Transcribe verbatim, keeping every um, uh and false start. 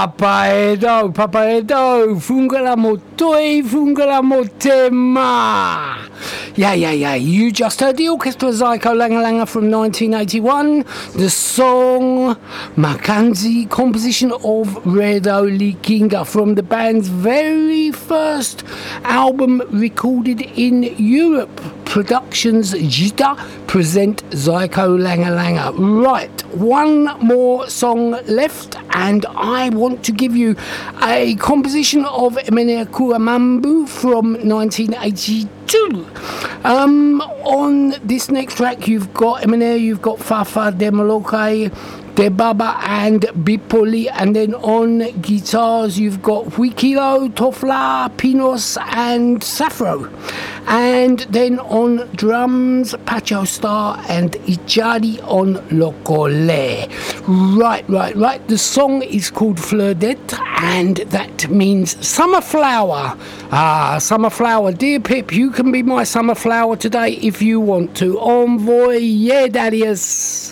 Papaedo, papaedo, fungala motoi, fungala motema. Yeah, yeah, yeah. You just heard the orchestra Zyko Langa Langa from nineteen eighty-one. The song Mackenzie, composition of Redo Likinga from the band's very first album recorded in Europe. Productions Jita present Zyko Langa Langa. Right, one more song left, and I want to give you a composition of Emene Kuamambu from nineteen eighty-two. Um, on this next track, you've got Emene, you've got Fafa Demoloke, Debaba and Bipoli, and then on guitars you've got Wikilo, Tofla, Pinos and Safro, and then on drums Pacho Star and Ijadi on Lokole. Right, right, right. The song is called Fleur d'Etre, and that means summer flower. Ah, summer flower. Dear Pip, you can be my summer flower today if you want to. Envoy, yeah, Darius.